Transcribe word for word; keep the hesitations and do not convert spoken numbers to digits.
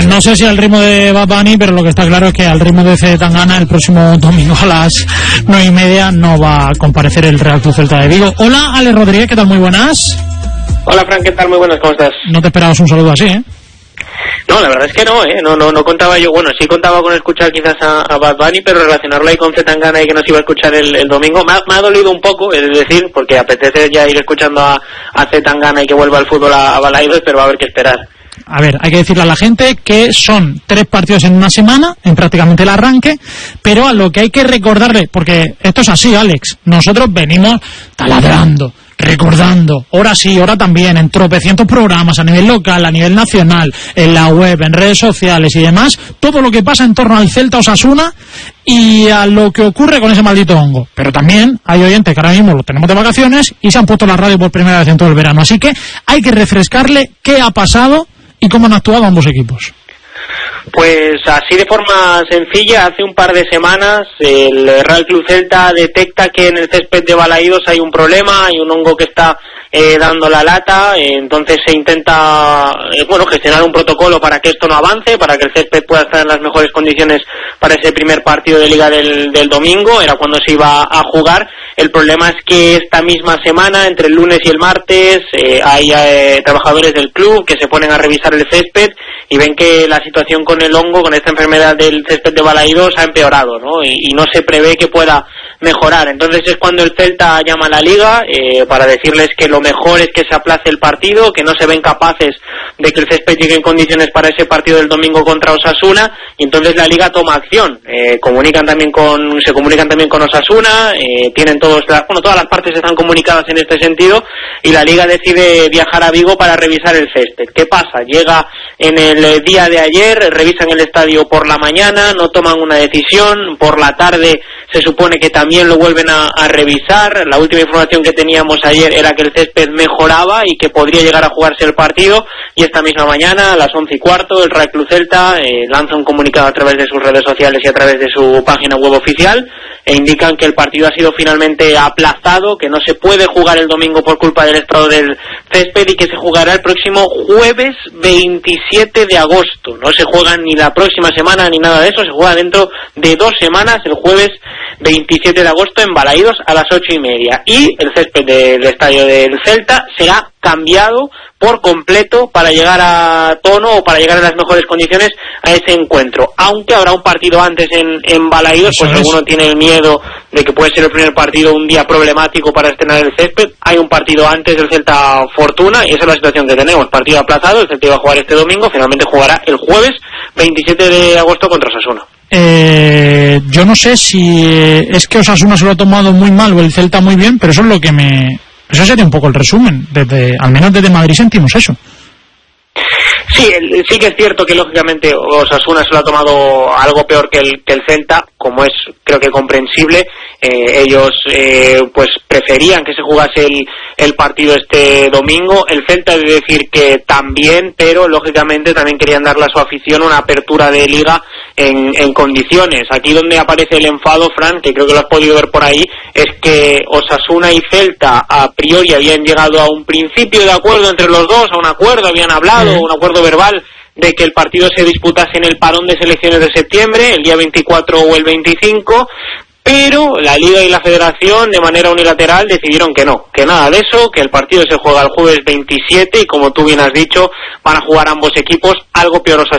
Pues no sé si al ritmo de Bad Bunny, pero lo que está claro es que al ritmo de C. Tangana el próximo domingo a las nueve y media no va a comparecer el Real Club Celta de Vigo. Hola, Ale Rodríguez, ¿qué tal? Muy buenas. Hola, Fran, ¿qué tal? Muy buenas, ¿cómo estás? No te esperabas un saludo así, ¿eh? No, la verdad es que no, ¿eh? No, no, no contaba yo, bueno, sí contaba con escuchar quizás a, a Bad Bunny, pero relacionarlo ahí con C. Tangana y que nos iba a escuchar el, el domingo, me ha, me ha dolido un poco, es decir, porque apetece ya ir escuchando a, a C. Tangana y que vuelva al fútbol a, a Balaidos, pero va a haber que esperar. A ver, hay que decirle a la gente que son tres partidos en una semana, en prácticamente el arranque, pero a lo que hay que recordarle, porque esto es así, Alex, nosotros venimos taladrando, recordando, hora sí, hora también, en tropecientos programas a nivel local, a nivel nacional, en la web, en redes sociales y demás, todo lo que pasa en torno al Celta Osasuna y a lo que ocurre con ese maldito hongo. Pero también hay oyentes que ahora mismo lo tenemos de vacaciones y se han puesto la radio por primera vez en todo el verano, así que hay que refrescarle qué ha pasado y cómo han actuado ambos equipos. Pues así de forma sencilla, hace un par de semanas el Real Club Celta detecta que en el césped de Balaidos hay un problema, hay un hongo que está eh, dando la lata, eh, entonces se intenta eh, bueno gestionar un protocolo para que esto no avance, para que el césped pueda estar en las mejores condiciones para ese primer partido de Liga del, del domingo, era cuando se iba a jugar. El problema es que esta misma semana, entre el lunes y el martes, eh, hay eh, trabajadores del club que se ponen a revisar el césped y ven que la situación con el hongo, con esta enfermedad del césped de Balaidos, ha empeorado, ¿no? Y, y no se prevé que pueda mejorar. Entonces es cuando el Celta llama a la Liga eh, para decirles que lo mejor es que se aplace el partido, que no se ven capaces de que el césped llegue en condiciones para ese partido del domingo contra Osasuna, y entonces la Liga toma acción. Eh, comunican también con, se comunican también con Osasuna, eh, tienen todos, la, bueno, todas las partes están comunicadas en este sentido, y la Liga decide viajar a Vigo para revisar el césped. ¿Qué pasa? Llega en el día de ayer, revisan el estadio por la mañana, no toman una decisión, por la tarde se supone que también lo vuelven a, a revisar. La última información que teníamos ayer era que el césped mejoraba y que podría llegar a jugarse el partido, y esta misma mañana, a las once y cuarto, el Real Club Celta eh, lanza un comunicado a través de sus redes sociales y a través de su página web oficial, e indican que el partido ha sido finalmente aplazado, que no se puede jugar el domingo por culpa del estado del césped y que se jugará el próximo jueves veintisiete de agosto. No se juega ni la próxima semana ni nada de eso, se juega dentro de dos semanas, el jueves veintisiete de agosto en Balaidos a las ocho y media, y el césped del estadio del Celta será cambiado por completo para llegar a tono o para llegar en las mejores condiciones a ese encuentro, aunque habrá un partido antes en, en Balaidos, pues alguno tiene el miedo de que puede ser el primer partido un día problemático para estrenar el césped. Hay un partido antes del Celta Fortuna y esa es la situación que tenemos, partido aplazado, el Celta iba a jugar este domingo, finalmente jugará el jueves veintisiete de agosto contra Osasuna. Eh, yo no sé si es que Osasuna se lo ha tomado muy mal o el Celta muy bien, pero eso es lo que me... Eso sería un poco el resumen. Desde, al menos desde Madrid sentimos eso. Sí, el, sí que es cierto que lógicamente Osasuna se lo ha tomado algo peor que el, que el Celta, como es creo que comprensible. Eh, ellos eh, pues preferían que se jugase el, el partido este domingo. El Celta debe decir que también, pero lógicamente también querían darle a su afición una apertura de liga en, en condiciones. Aquí donde aparece el enfado, Fran, que creo que lo has podido ver por ahí, es que Osasuna y Celta a priori habían llegado a un principio de acuerdo entre los dos, a un acuerdo, habían hablado, un acuerdo verbal de que el partido se disputase en el parón de selecciones de septiembre, el día veinticuatro o el veinticinco, pero la Liga y la Federación de manera unilateral decidieron que no, que nada de eso, que el partido se juega el jueves veintisiete y como tú bien has dicho, van a jugar ambos equipos, algo peor Osasuna